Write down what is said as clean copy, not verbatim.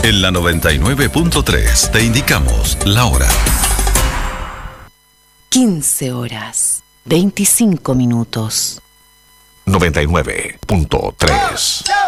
En la 99.3 te indicamos la hora. 15 horas, 25 minutos. 99.3